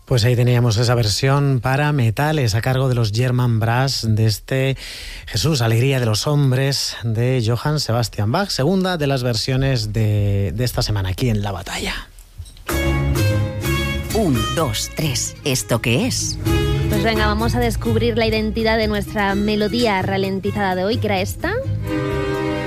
Pues ahí teníamos esa versión para metales a cargo de los German Brass de este Jesús, Alegría de los Hombres de Johann Sebastian Bach, segunda de las versiones de esta semana aquí en La Batalla. 1, 2, 3, ¿esto qué es? Pues venga, vamos a descubrir la identidad de nuestra melodía ralentizada de hoy, que era esta.